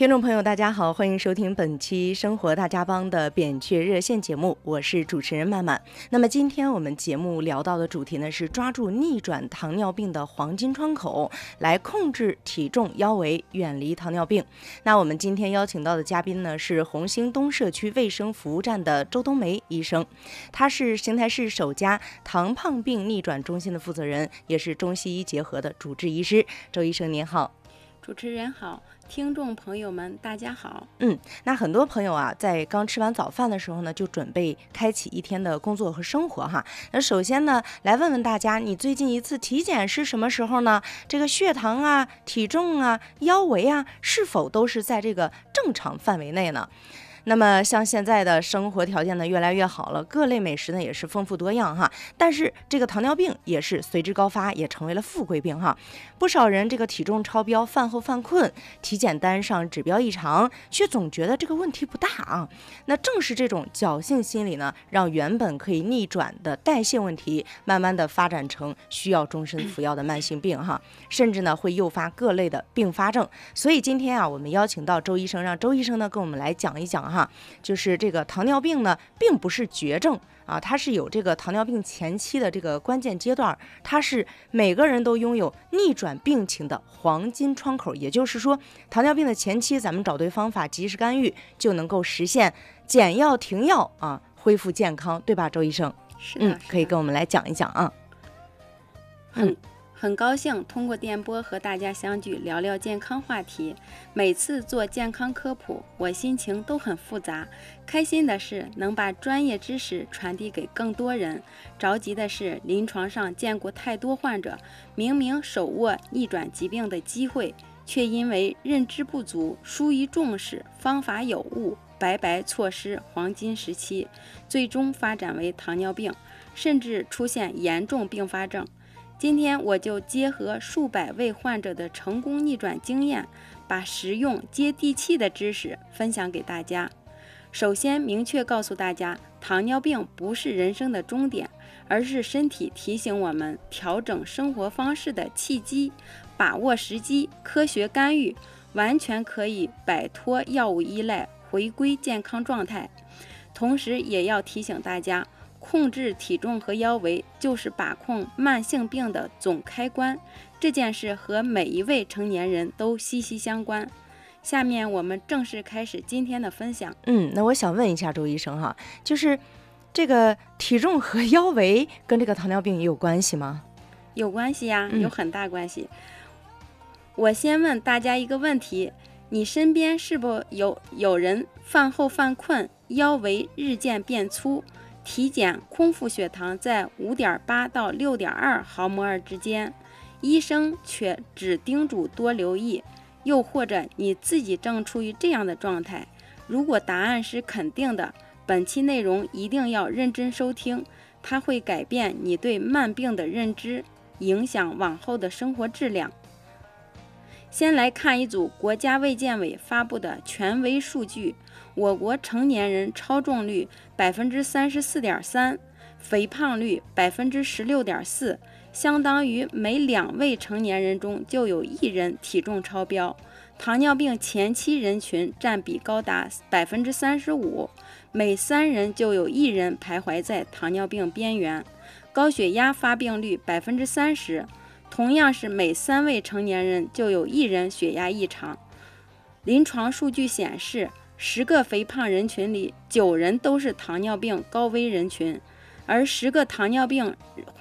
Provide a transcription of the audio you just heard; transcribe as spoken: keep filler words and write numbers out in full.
听众朋友大家好，欢迎收听本期生活大家帮的扁鹊热线节目，我是主持人曼曼。那么今天我们节目聊到的主题呢，是抓住逆转糖尿病的黄金窗口，来控制体重腰围，远离糖尿病。那我们今天邀请到的嘉宾呢，是红星东社区卫生服务站的周冬梅医生，他是邢台市首家糖胖病逆转中心的负责人，也是中西医结合的主治医师。周医生您好。 主持人好，听众朋友们大家好。 嗯，那很多朋友啊，在刚吃完早饭的时候呢，就准备开启一天的工作和生活哈。那首先呢，来问问大家，你最近一次体检是什么时候呢？这个血糖啊、体重啊、腰围啊，是否都是在这个正常范围内呢？那么像现在的生活条件呢越来越好了，各类美食呢也是丰富多样哈，但是这个糖尿病也是随之高发，也成为了富贵病哈。不少人这个体重超标，饭后犯困，体检单上指标异常，却总觉得这个问题不大啊。那正是这种侥幸心理呢，让原本可以逆转的代谢问题，慢慢的发展成需要终身服药的慢性病哈，甚至呢会诱发各类的并发症。所以今天啊，我们邀请到周医生，让周医生呢跟我们来讲一讲哈，就是这个糖尿病呢，并不是绝症啊，它是有这个糖尿病前期的这个关键阶段，它是每个人都拥有逆转病情的黄金窗口。也就是说，糖尿病的前期，咱们找对方法，及时干预，就能够实现减药停药啊，恢复健康，对吧，周医生？ 是的， 嗯，可以跟我们来讲一讲啊。 嗯。很高兴通过电波和大家相聚，聊聊健康话题。每次做健康科普，我心情都很复杂。开心的是能把专业知识传递给更多人，着急的是临床上见过太多患者，明明手握逆转疾病的机会，却因为认知不足、疏于重视、方法有误，白白错失黄金时期，最终发展为糖尿病，甚至出现严重并发症。今天我就结合数百位患者的成功逆转经验，把实用接地气的知识分享给大家。首先明确告诉大家，糖尿病不是人生的终点，而是身体提醒我们调整生活方式的契机。把握时机，科学干预，完全可以摆脱药物依赖，回归健康状态。同时也要提醒大家，控制体重和腰围就是把控慢性病的总开关，这件事和每一位成年人都息息相关。下面我们正式开始今天的分享。 嗯，那我想问一下周医生哈，就是这个体重和腰围跟这个糖尿病也有关系吗？ 有关系呀， 嗯、 有很大关系。我先问大家一个问题，你身边是否有有人饭后犯困，腰围日渐变粗，体检空腹血糖在 五点八 到 六点二 毫摩尔之间，医生却只叮嘱多留意？又或者你自己正处于这样的状态？如果答案是肯定的，本期内容一定要认真收听，它会改变你对慢病的认知，影响往后的生活质量。先来看一组国家卫健委发布的权威数据，我国成年人超重率 百分之三十四点三， 肥胖率 百分之十六点四， 相当于每两位成年人中就有一人体重超标。糖尿病前期人群占比高达 百分之三十五， 每三人就有一人徘徊在糖尿病边缘。高血压发病率 百分之三十，同样是每三位成年人就有一人血压异常。临床数据显示，十个肥胖人群里，九人都是糖尿病高危人群，而十个糖尿病